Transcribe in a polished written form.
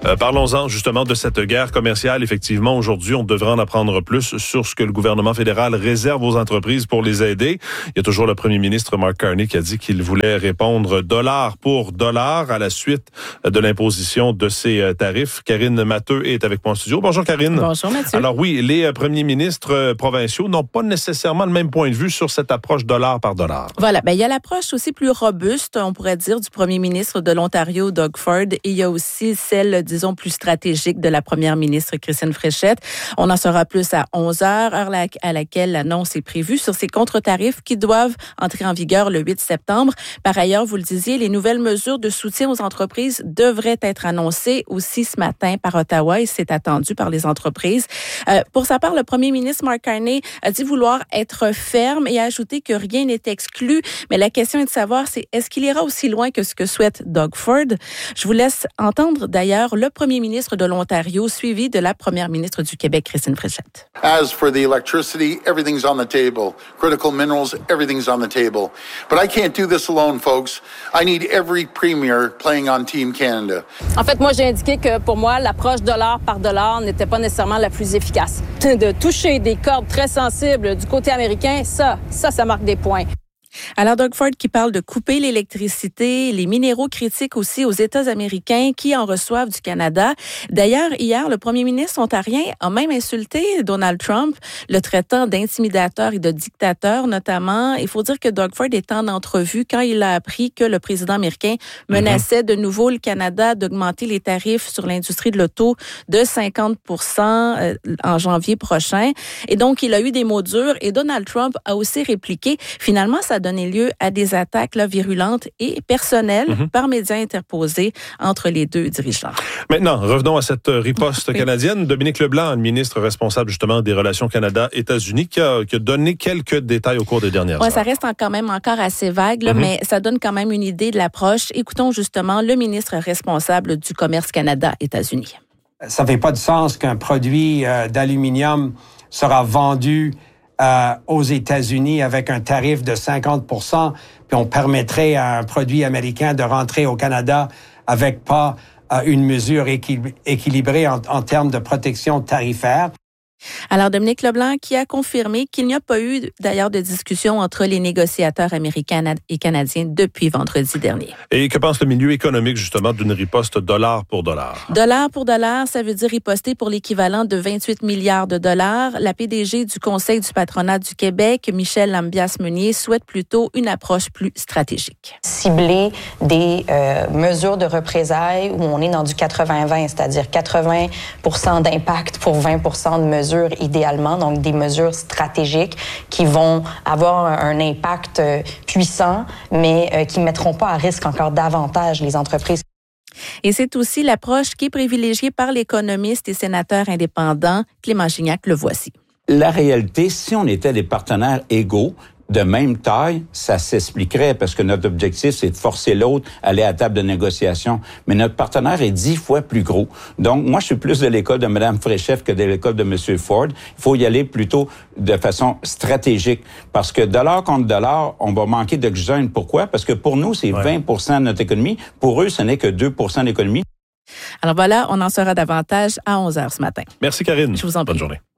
Parlons-en justement de cette guerre commerciale. Effectivement, aujourd'hui, on devrait en apprendre plus sur ce que le gouvernement fédéral réserve aux entreprises pour les aider. Il y a toujours le premier ministre Mark Carney qui a dit qu'il voulait répondre dollar pour dollar à la suite de l'imposition de ces tarifs. Karine Matheux est avec moi en studio. Bonjour Karine. Bonjour Mathieu. Alors oui, les premiers ministres provinciaux n'ont pas nécessairement le même point de vue sur cette approche dollar par dollar. Voilà, il y a l'approche aussi plus robuste, on pourrait dire, du premier ministre de l'Ontario, Doug Ford, et il y a aussi celle, disons, plus stratégique de la première ministre, Christine Fréchette. On en saura plus à 11h, heure à laquelle l'annonce est prévue sur ces contre-tarifs qui doivent entrer en vigueur le 8 septembre. Par ailleurs, vous le disiez, les nouvelles mesures de soutien aux entreprises devraient être annoncées aussi ce matin par Ottawa et c'est attendu par les entreprises. Pour sa part, le premier ministre Mark Carney a dit vouloir être ferme et a ajouté que rien n'est exclu. Mais la question est de savoir, est-ce qu'il ira aussi loin que ce que souhaite Doug Ford? Je vous laisse entendre d'ailleurs le premier ministre de l'Ontario, suivi de la première ministre du Québec, Christine Fréchette. As for the electricity, everything's on the table. Critical minerals, everything's on the table. But I can't do this alone, folks. I need every premier playing on Team Canada. En fait, moi, j'ai indiqué que pour moi, l'approche dollar par dollar n'était pas nécessairement la plus efficace. De toucher des cordes très sensibles du côté américain, ça marque des points. Alors, Doug Ford qui parle de couper l'électricité, les minéraux critiques aussi aux États américains qui en reçoivent du Canada. D'ailleurs, hier, le premier ministre ontarien a même insulté Donald Trump, le traitant d'intimidateur et de dictateur notamment. Il faut dire que Doug Ford est en entrevue quand il a appris que le président américain menaçait de nouveau le Canada d'augmenter les tarifs sur l'industrie de l'auto de 50% en janvier prochain. Et donc, il a eu des mots durs et Donald Trump a aussi répliqué. Finalement, ça a donné lieu à des attaques virulentes et personnelles par médias interposés entre les deux dirigeants. Maintenant, revenons à cette riposte canadienne. Dominique Leblanc, le ministre responsable justement des relations Canada-États-Unis, qui a donné quelques détails au cours des dernières heures. Ça reste quand même encore assez vague, mais ça donne quand même une idée de l'approche. Écoutons justement le ministre responsable du commerce Canada-États-Unis. Ça ne fait pas de sens qu'un produit d'aluminium sera vendu aux États-Unis avec un tarif de 50%, puis on permettrait à un produit américain de rentrer au Canada avec pas une mesure équilibrée en termes de protection tarifaire. Alors, Dominique Leblanc qui a confirmé qu'il n'y a pas eu d'ailleurs de discussion entre les négociateurs américains et canadiens depuis vendredi dernier. Et que pense le milieu économique justement d'une riposte dollar pour dollar? Dollar pour dollar, ça veut dire riposter pour l'équivalent de 28 milliards de dollars. La PDG du Conseil du patronat du Québec, Michèle Lambias-Meunier, souhaite plutôt une approche plus stratégique. Cibler des mesures de représailles où on est dans du 80-20, c'est-à-dire 80% d'impact pour 20% de mesures idéalement, donc des mesures stratégiques qui vont avoir un impact puissant, mais qui ne mettront pas à risque encore davantage les entreprises. Et c'est aussi l'approche qui est privilégiée par l'économiste et sénateur indépendant Clément Gignac. Le voici. La réalité, si on était des partenaires égaux, de même taille, ça s'expliquerait parce que notre objectif, c'est de forcer l'autre à aller à la table de négociation. Mais notre partenaire est 10 fois plus gros. Donc, moi, je suis plus de l'école de Mme Fréchette que de l'école de M. Ford. Il faut y aller plutôt de façon stratégique parce que dollar contre dollar, on va manquer d'oxygène. Pourquoi? Parce que pour nous, c'est 20% de notre économie. Pour eux, ce n'est que 2% d'économie. Alors voilà, on en saura davantage à 11h ce matin. Merci Karine. Je vous en prie. Bonne journée.